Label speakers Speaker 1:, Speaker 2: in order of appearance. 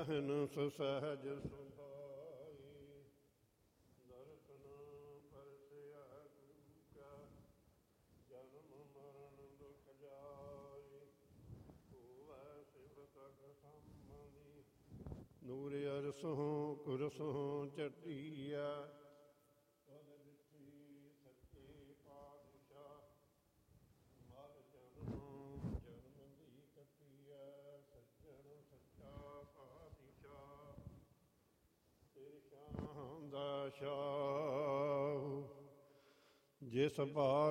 Speaker 1: ਰਹਿਣ ਸੋ ਸਹਿਜ ਸੁਭਾਈ। ਦਰਸ਼ਨ ਪਰਸਿਆ ਗੁਰੂ ਕਾ ਜਨਮ ਮਰਨ ਦੁਖ ਜਾਈ। ਹੋਵੈ ਸਿਵਤਕ ਸੰਬੰਧੀ ਨੂਰ ਅਰਸੋਂ ਕੁਰਸੋਂ ਝਟੀਆ। ਤਦ ਦਿੱਤੀ ਸੱਚੇ ਪਾਤਸ਼ਾਹ ਮਰ ਜਨਮ ਜਨਮ ਦੀ ਕੱਟੀਐ। ਸੱਜਣ ਸੱਚਾ ਪਾਤਸ਼ਾਹ ਤੇਰੇ ਸ਼ਾਹ ਦਾ ਸ਼ਾਹ। ਜਿਸ ਭਾਗ